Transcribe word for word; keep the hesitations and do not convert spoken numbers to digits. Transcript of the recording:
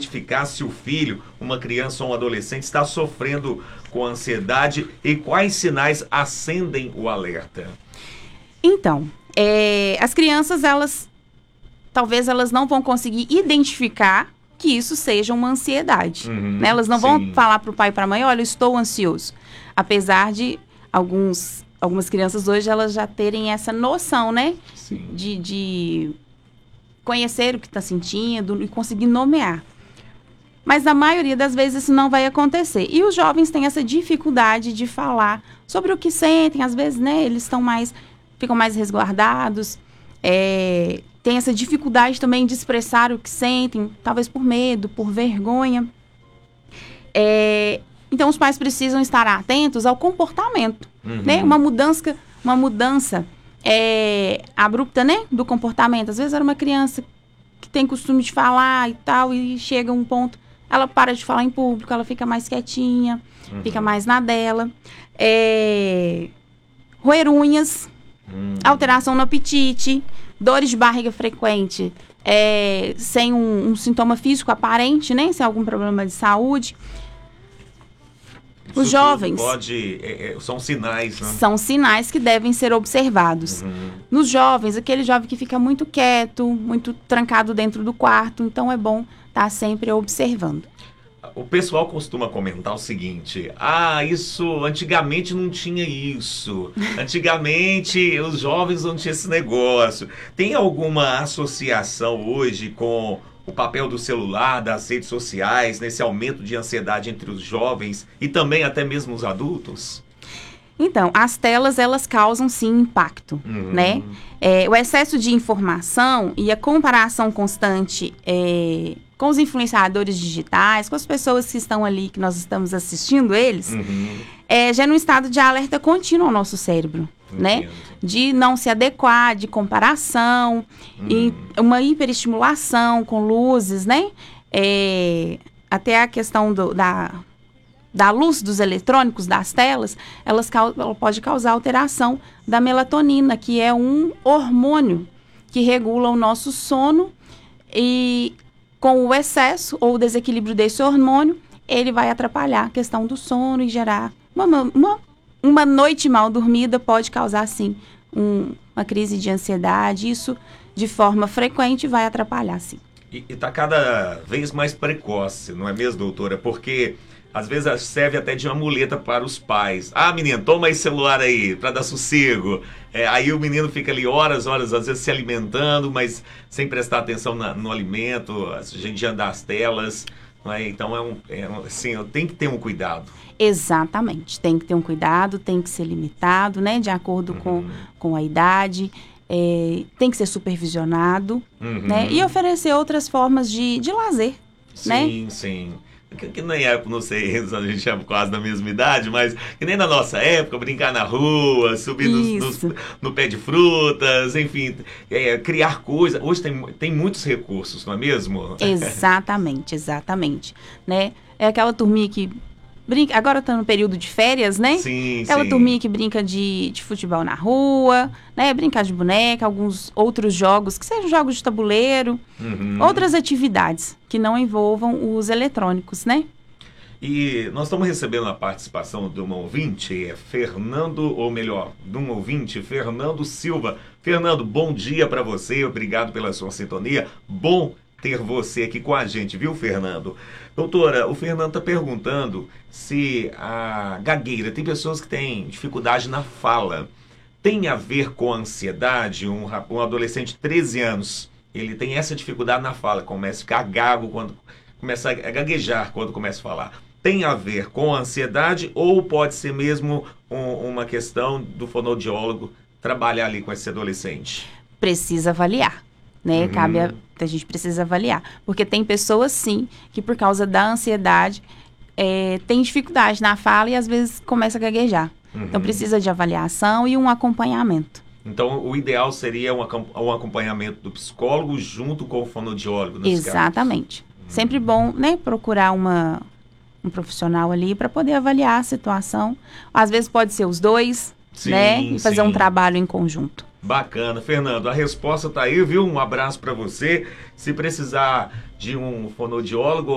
identificar se o filho, uma criança ou um adolescente, está sofrendo com ansiedade e quais sinais acendem o alerta? Então, é, as crianças, elas, talvez elas não vão conseguir identificar que isso seja uma ansiedade. Uhum, né? Elas não sim. vão falar para o pai e para a mãe, olha, eu estou ansioso. Apesar de alguns, algumas crianças hoje, elas já terem essa noção, né? Sim. De, de conhecer o que está sentindo e conseguir nomear. Mas na maioria das vezes isso não vai acontecer. E os jovens têm essa dificuldade de falar sobre o que sentem. Às vezes, né, eles estão mais, ficam mais resguardados. É, tem essa dificuldade também de expressar o que sentem, talvez por medo, por vergonha. É, então, os pais precisam estar atentos ao comportamento. Uhum. Né? Uma mudança, uma mudança é, abrupta, né, do comportamento. Às vezes era uma criança que tem costume de falar e tal, e chega um ponto, ela para de falar em público, ela fica mais quietinha, uhum. fica mais na dela. É, roer unhas, uhum. alteração no apetite, dores de barriga frequente, é, sem um, um sintoma físico aparente, né, sem algum problema de saúde. Os Isso jovens... Pode, é, é, são sinais, né? São sinais que devem ser observados. Uhum. Nos jovens, aquele jovem que fica muito quieto, muito trancado dentro do quarto, então é bom estar sempre observando. O pessoal costuma comentar o seguinte: ah, isso, antigamente não tinha isso. Antigamente os jovens não tinham esse negócio. Tem alguma associação hoje com o papel do celular, das redes sociais, nesse aumento de ansiedade entre os jovens e também até mesmo os adultos? Então, as telas, elas causam, sim, impacto, uhum. né? É, o excesso de informação e a comparação constante é, com os influenciadores digitais, com as pessoas que estão ali, que nós estamos assistindo eles, uhum. é, gera um estado de alerta contínuo ao nosso cérebro, Entendo. né? De não se adequar, de comparação, uhum. e uma hiperestimulação com luzes, né? É, até a questão do, da... da luz dos eletrônicos, das telas, elas, ela pode causar alteração da melatonina, que é um hormônio que regula o nosso sono, e com o excesso ou o desequilíbrio desse hormônio, ele vai atrapalhar a questão do sono e gerar uma, uma, uma noite mal dormida, pode causar, sim, um, uma crise de ansiedade. Isso, de forma frequente, vai atrapalhar, sim. E está cada vez mais precoce, não é mesmo, doutora? Porque às vezes serve até de uma muleta para os pais. Ah, menino, toma esse celular aí, para dar sossego. É, aí o menino fica ali horas, horas, às vezes se alimentando, mas sem prestar atenção na, no alimento, a gente anda das telas. Não é? Então, é um, é, assim, tem que ter um cuidado. Exatamente, tem que ter um cuidado, tem que ser limitado, né, de acordo uhum. com, com a idade. É, tem que ser supervisionado, uhum. né, e oferecer outras formas de, de lazer. Sim, né? sim. Que, que nem época, não sei, a gente é quase da mesma idade, mas que nem na nossa época, brincar na rua, subir nos, nos, no pé de frutas, enfim, é, criar coisas. Hoje tem, tem muitos recursos, não é mesmo? Exatamente, exatamente. Né? É aquela turminha que brinca, agora está no período de férias, né? Sim, aquela sim. turminha que brinca de, de futebol na rua, né? Brincar de boneca, alguns outros jogos, que sejam jogos de tabuleiro, uhum. outras atividades que não envolvam os eletrônicos, né? E nós estamos recebendo a participação de um ouvinte, é Fernando, ou melhor, de um ouvinte, Fernando Silva. Fernando, bom dia para você, obrigado pela sua sintonia. Bom ter você aqui com a gente, viu, Fernando? Doutora, o Fernando está perguntando se a gagueira, tem pessoas que têm dificuldade na fala, tem a ver com a ansiedade? Um, um adolescente de treze anos, ele tem essa dificuldade na fala, começa a ficar gago, quando começa a gaguejar quando começa a falar. Tem a ver com a ansiedade ou pode ser mesmo um, uma questão do fonoaudiólogo trabalhar ali com esse adolescente? Precisa avaliar. Né? Uhum. Cabe a, a gente precisa avaliar. Porque tem pessoas, sim, que por causa da ansiedade é, tem dificuldade na fala e às vezes começa a gaguejar. Uhum. Então precisa de avaliação e um acompanhamento. Então o ideal seria um, um acompanhamento do psicólogo junto com o fonoaudiólogo. Exatamente. Uhum. Sempre bom, né, procurar uma, um profissional ali para poder avaliar a situação. Às vezes pode ser os dois, sim, né? E fazer sim. um trabalho em conjunto. Bacana, Fernando. A resposta tá aí, viu? Um abraço para você. Se precisar de um fonoaudiólogo